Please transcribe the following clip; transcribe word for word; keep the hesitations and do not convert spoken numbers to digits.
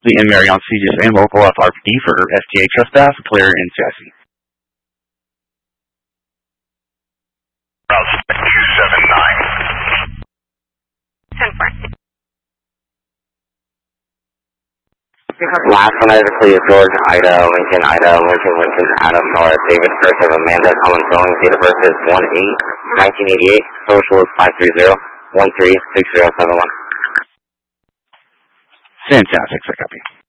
and Marion C J S and local F R P D for S T A trespass, clear in C I C. Route two seven nine. ten four. Last one I have to clear George, Ida, Lincoln, Ida, Lincoln, Lincoln, Adam, North, David, first of Amanda, Common Towing, date of birth is one eight nineteen eighty-eight, social is five three zero one three six zero seven one. Fantastic, I copy.